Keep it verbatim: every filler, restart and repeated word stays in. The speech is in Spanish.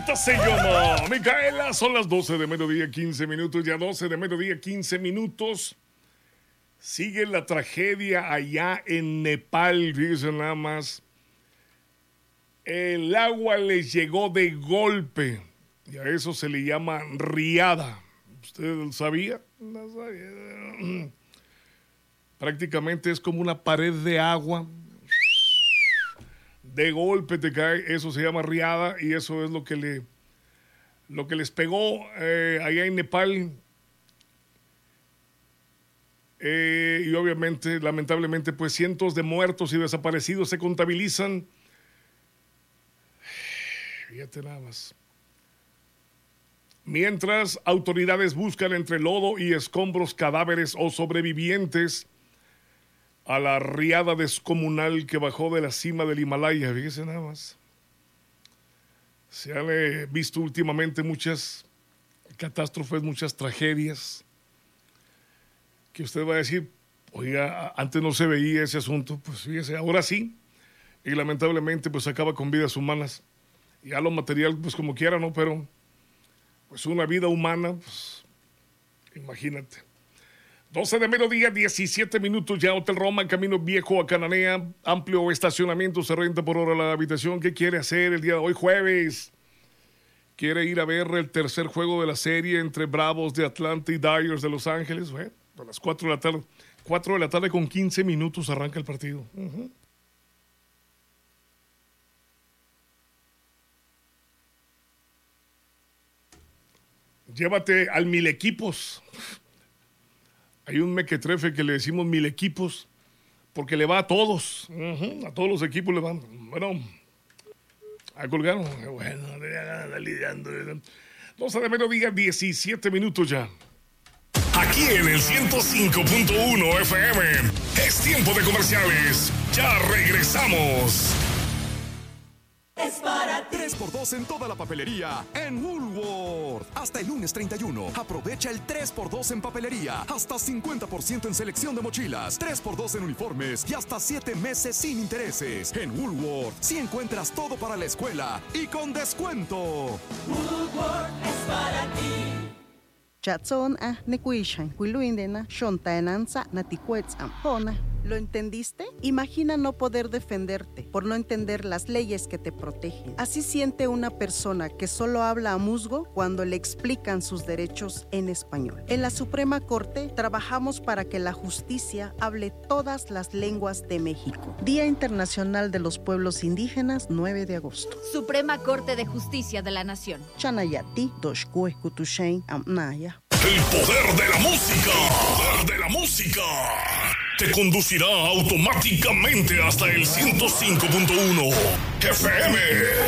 Esta se llama Micaela. Son las doce de mediodía, quince minutos. Ya doce de mediodía, quince minutos. Sigue la tragedia allá en Nepal. Fíjense nada más. El agua les llegó de golpe. Y a eso se le llama riada. ¿Usted sabía? No sabía. Prácticamente es como una pared de agua. De golpe te cae, eso se llama riada y eso es lo que le lo que les pegó eh, allá en Nepal. Eh, y obviamente, lamentablemente, pues cientos de muertos y desaparecidos se contabilizan. Fíjate nada más. Mientras autoridades buscan entre lodo y escombros cadáveres o sobrevivientes a la riada descomunal que bajó de la cima del Himalaya. Fíjese nada más. Se han eh, visto últimamente muchas catástrofes, muchas tragedias, que usted va a decir, oiga, antes no se veía ese asunto. Pues fíjese, ahora sí. Y lamentablemente pues acaba con vidas humanas. Ya lo material, pues como quiera, ¿no? Pero pues una vida humana, pues imagínate. doce de mediodía, diecisiete minutos ya. Hotel Roma, Camino Viejo a Cananea. Amplio estacionamiento, se renta por hora la habitación. ¿Qué quiere hacer el día de hoy, jueves? ¿Quiere ir a ver el tercer juego de la serie entre Bravos de Atlanta y Dyers de Los Ángeles? Bueno, a las cuatro de la tarde. cuatro de la tarde con quince minutos arranca el partido. Uh-huh. Llévate al Mil Equipos. Hay un mequetrefe que le decimos Mil Equipos porque le va a todos. Uh-huh. A todos los equipos le van. Bueno, a colgar. Bueno, lidiando. doce de mediodía, diecisiete minutos ya. Aquí en el ciento cinco punto uno F M. Es tiempo de comerciales. Ya regresamos. Es para ti. tres por dos en toda la papelería en Woolworth. Hasta el lunes treinta y uno. Aprovecha el tres por dos en papelería. Hasta cincuenta por ciento en selección de mochilas. tres por dos en uniformes. Y hasta siete meses sin intereses. En Woolworth, si encuentras todo para la escuela y con descuento. Woolworth es para ti. Chatson a nekuishan, kuiluindena, shontaenanza, naticuetzam, hona. ¿Lo entendiste? Imagina no poder defenderte por no entender las leyes que te protegen. Así siente una persona que solo habla a musgo cuando le explican sus derechos en español. En la Suprema Corte trabajamos para que la justicia hable todas las lenguas de México. Día Internacional de los Pueblos Indígenas, nueve de agosto. Suprema Corte de Justicia de la Nación. Chanayati, Doshkue, Kutushain, Amnaya. El poder de la música. El poder de la música. Te conducirá automáticamente hasta el ciento cinco punto uno F M.